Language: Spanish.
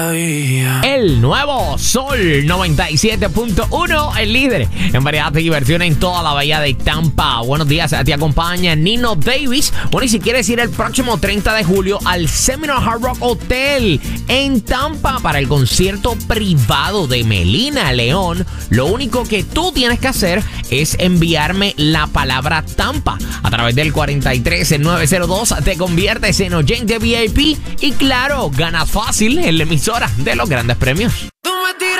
El nuevo Sol 97.1, el líder en variedad de diversión en toda la bahía de Tampa. Buenos días, te acompaña Nino Davis. Bueno, y si quieres ir el próximo 30 de julio al Seminole Hard Rock Hotel en Tampa para el concierto privado de Melina León, lo único que tú tienes que hacer es enviarme la palabra Tampa a través del 43902. Te conviertes en oyente VIP y claro, ganas fácil en la emisora de los grandes premios.